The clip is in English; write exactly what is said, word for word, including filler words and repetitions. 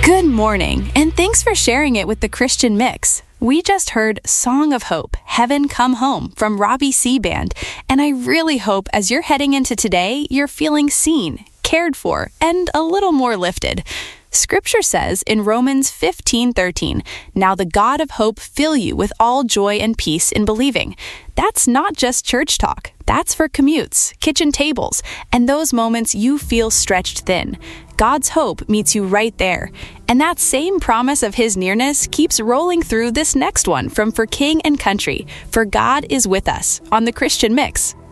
Good morning, and thanks for sharing it with the Christian Mix. We just heard Song of Hope, Heaven Come Home from Robbie C. Band, and I really hope as you're heading into today, you're feeling seen, cared for, and a little more lifted. Scripture says in Romans fifteen thirteen, "Now the God of hope fill you with all joy and peace in believing." That's not just church talk. That's for commutes, kitchen tables, and those moments you feel stretched thin. God's hope meets you right there. And that same promise of His nearness keeps rolling through this next one from For King and Country, For God is With Us, on the Christian Mix.